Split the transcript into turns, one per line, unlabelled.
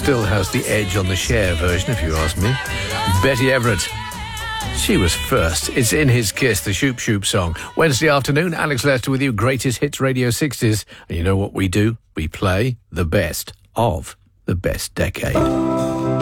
still has the edge on the Cher version, if you ask me. Betty Everett. She was first. It's in his Kiss, the Shoop Shoop song. Wednesday afternoon, Alex Lester with you, Greatest Hits Radio 60s. And you know what we do? We play the best of the best decade.